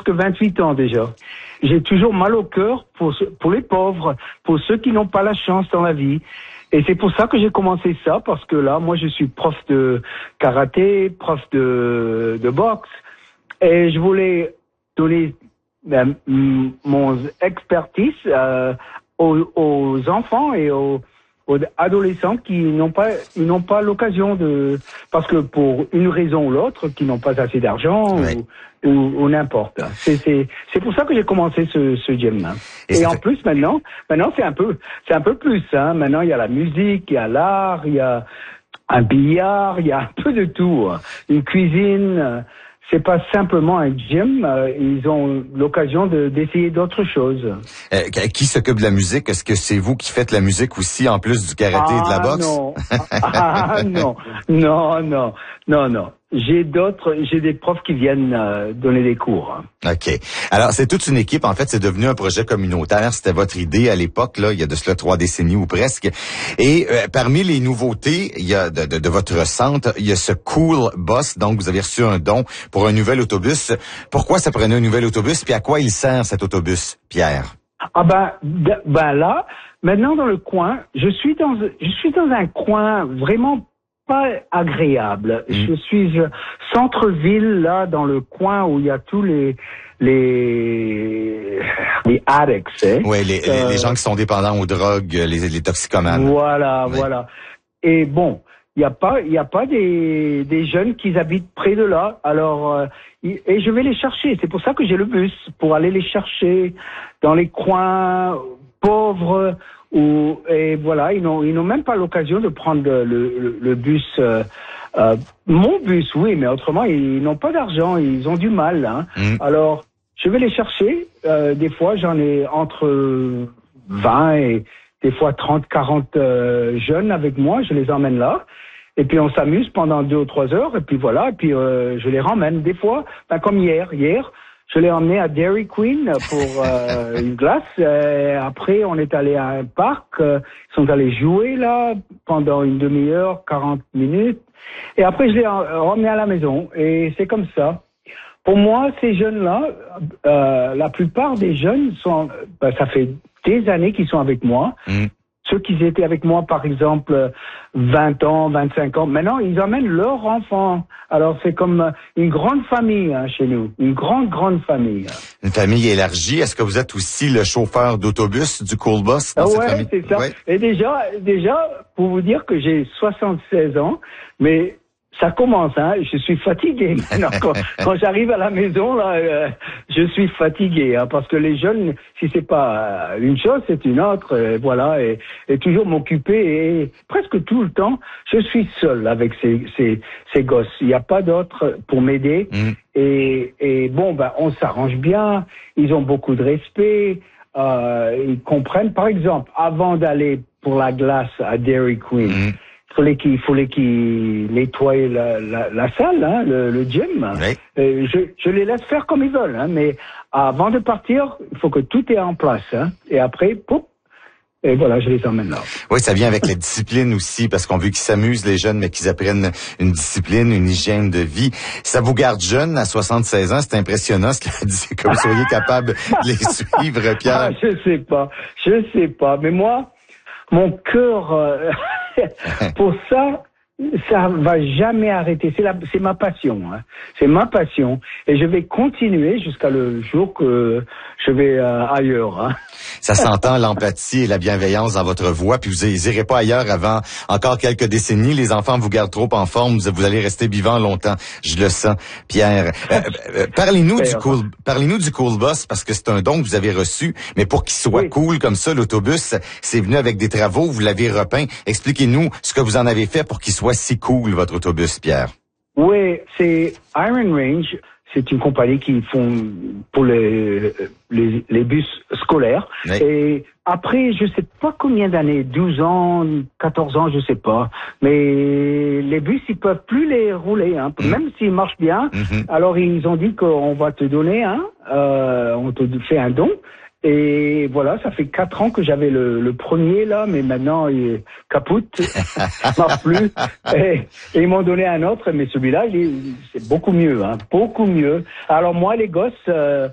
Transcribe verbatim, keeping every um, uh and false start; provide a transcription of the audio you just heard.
presque vingt-huit ans déjà. J'ai toujours mal au cœur pour, pour les pauvres, pour ceux qui n'ont pas la chance dans la vie. Et c'est pour ça que j'ai commencé ça, parce que là, moi, je suis prof de karaté, prof de, de boxe, et je voulais donner ben, mon expertise euh, aux, aux enfants et aux, aux adolescents qui n'ont pas, ils n'ont pas l'occasion de, parce que pour une raison ou l'autre, qui n'ont pas assez d'argent oui. ou, ou, ou n'importe. C'est, c'est, c'est pour ça que j'ai commencé ce, ce gym-là. Et, et en fait... plus maintenant, maintenant c'est un peu, c'est un peu plus. Hein. Maintenant il y a la musique, il y a l'art, il y a un billard, il y a un peu de tout. Hein. Une cuisine. C'est pas simplement un gym, euh, ils ont l'occasion de, d'essayer d'autres choses. Euh, qui s'occupe de la musique? Est-ce que c'est vous qui faites la musique aussi, en plus du karaté ah, et de la boxe? Non. Ah non, non, non, non, non. J'ai d'autres, j'ai des profs qui viennent euh, donner des cours. OK. Alors, c'est toute une équipe. En fait, c'est devenu un projet communautaire. C'était votre idée à l'époque, là, il y a de cela trois décennies ou presque. Et euh, parmi les nouveautés, il y a de, de, de votre centre, il y a ce Cool Bus. Donc, vous avez reçu un don pour un nouvel autobus. Pourquoi ça prenait un nouvel autobus? Puis à quoi il sert, cet autobus, Pierre? Ah ben, ben là, maintenant dans le coin, je suis dans, je suis dans un coin vraiment pas agréable. Mmh. Je suis euh, centre-ville, là, dans le coin où il y a tous les les les addicts, hein? Oui, les, euh, les, les gens qui sont dépendants aux drogues, les, les toxicomanes. Voilà, oui. voilà. Et bon, il y a pas il y a pas des des jeunes qui habitent près de là. Alors euh, et je vais les chercher. C'est pour ça que j'ai le bus, pour aller les chercher dans les coins pauvres. Ou, et voilà, ils n'ont, ils n'ont même pas l'occasion de prendre le, le, le bus, euh, euh, mon bus, oui, mais autrement, ils n'ont pas d'argent, ils ont du mal. Hein. Mm. Alors, je vais les chercher. Euh, des fois, j'en ai entre vingt et des fois trente, quarante euh, jeunes avec moi. Je les emmène là. Et puis, on s'amuse pendant deux ou trois heures. Et puis, voilà. Et puis, euh, je les ramène. Des fois, ben, comme hier, hier, je l'ai emmené à Dairy Queen pour euh, une glace. Euh, après, on est allé à un parc. Euh, ils sont allés jouer là pendant une demi-heure, quarante minutes. Et après, je l'ai emmené à la maison. Et c'est comme ça. Pour moi, ces jeunes-là, euh, la plupart des jeunes sont... Ben, ça fait des années qu'ils sont avec moi. Mmh. Ceux qui étaient avec moi, par exemple, vingt ans, vingt-cinq ans, maintenant, ils emmènent leurs enfants. Alors, c'est comme une grande famille hein, chez nous, une grande, grande famille. Une famille élargie. Est-ce que vous êtes aussi le chauffeur d'autobus du Cool Bus dans ah cette ouais, famille? c'est ça. Ouais. Et déjà, déjà, pour vous dire que j'ai soixante-seize ans, mais... ça commence, hein. Je suis fatigué maintenant. Quand, quand j'arrive à la maison, là, euh, je suis fatigué, hein, parce que les jeunes, si c'est pas une chose, c'est une autre. Et voilà, et, et toujours m'occuper. Et presque tout le temps, je suis seul avec ces ces, ces gosses. Il n'y a pas d'autres pour m'aider. Mmh. Et, et bon, ben, on s'arrange bien. Ils ont beaucoup de respect. Euh, ils comprennent. Par exemple, avant d'aller pour la glace à Dairy Queen. Mmh. Il fallait qu'il fallait qu'il nettoie la, la, la salle, hein, le, le gym. Oui. Euh, je, je les laisse faire comme ils veulent, hein, mais avant de partir, il faut que tout est en place. Hein, et après, pouf, et voilà, je les emmène là. Oui, ça vient avec la discipline aussi, parce qu'on veut qu'ils s'amusent, les jeunes, mais qu'ils apprennent une discipline, une hygiène de vie. Ça vous garde jeune à soixante-seize ans, c'est impressionnant ce qu'il a dit, que vous soyez capable de les suivre, Pierre. Ah, je sais pas, je sais pas, mais moi, mon cœur... Euh, pour ça, ça va jamais arrêter. C'est la, c'est ma passion. Hein. C'est ma passion. Et je vais continuer jusqu'à le jour que je vais euh, ailleurs. Hein. Ça s'entend, l'empathie et la bienveillance dans votre voix. Puis vous n'irez pas ailleurs avant encore quelques décennies. Les enfants vous gardent trop en forme. Vous, vous allez rester vivant longtemps. Je le sens, Pierre. Euh, euh, parlez-nous du cool, parlez-nous du Cool Bus, parce que c'est un don que vous avez reçu. Mais pour qu'il soit oui. cool comme ça, l'autobus, c'est venu avec des travaux. Vous l'avez repeint. Expliquez-nous ce que vous en avez fait pour qu'il soit si cool, votre autobus, Pierre. Oui, c'est Iron Range. C'est une compagnie qui font pour les, les, les bus scolaires. Oui. Et après, je sais pas combien d'années, douze ans, quatorze ans, je sais pas. Mais les bus, ils peuvent plus les rouler, hein, mmh. même s'ils marchent bien. Mmh. Alors, ils ont dit qu'on va te donner un, euh, on te fait un don. Et voilà, ça fait quatre ans que j'avais le, le premier là, mais maintenant il est capote, il marche plus. Et, et ils m'ont donné un autre, mais celui-là, il est, c'est beaucoup mieux, hein, beaucoup mieux. Alors moi, les gosses, euh,